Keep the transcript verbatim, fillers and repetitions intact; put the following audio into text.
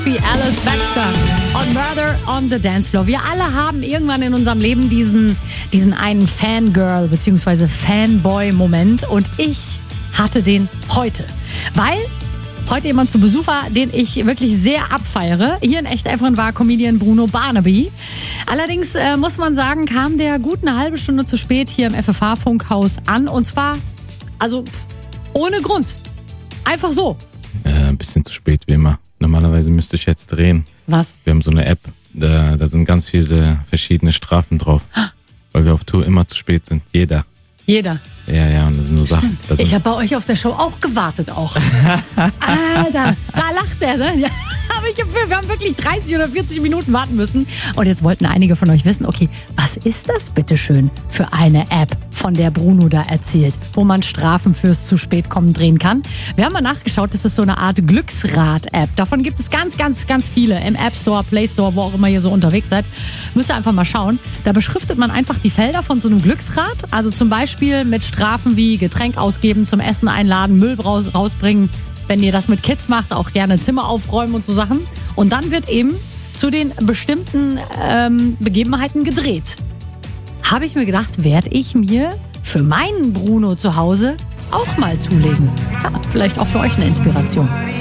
Wie Alice Baxter on Murder on the Dance Floor. Wir alle haben irgendwann in unserem Leben diesen, diesen einen Fangirl bzw. Fanboy-Moment und ich hatte den heute, weil heute jemand zu Besuch war, den ich wirklich sehr abfeiere. Hier in Echt-Efren war Comedian Bruno Barnaby. Allerdings äh, muss man sagen, kam der gut eine halbe Stunde zu spät hier im F F H-Funkhaus an und zwar, also ohne Grund. Einfach so. Äh, ein bisschen zu spät wie immer. Normalerweise müsste ich jetzt drehen. Was? Wir haben so eine App, da, da sind ganz viele verschiedene Strafen drauf. Weil wir auf Tour immer zu spät sind. Jeder. Jeder. Ja, ja, und das sind so Sachen. Das Ich sind habe bei euch auf der Show auch gewartet auch. Alter, da lacht er, ne? Ja, aber ich hab, wir haben wirklich dreißig oder vierzig Minuten warten müssen. Und jetzt wollten einige von euch wissen, okay, was ist das bitteschön für eine App, von der Bruno da erzählt, wo man Strafen fürs zu spät kommen drehen kann? Wir haben mal nachgeschaut, das ist so eine Art Glücksrad-App. Davon gibt es ganz, ganz, ganz viele im App Store, Play Store, wo auch immer ihr so unterwegs seid. Müsst ihr einfach mal schauen. Da beschriftet man einfach die Felder von so einem Glücksrad. Also zum Beispiel mit Strafen wie Getränk ausgeben, zum Essen einladen, Müll raus, rausbringen. Wenn ihr das mit Kids macht, auch gerne Zimmer aufräumen und so Sachen. Und dann wird eben zu den bestimmten ähm, Begebenheiten gedreht. Habe ich mir gedacht, werde ich mir für meinen Bruno zu Hause auch mal zulegen. Ja, vielleicht auch für euch eine Inspiration.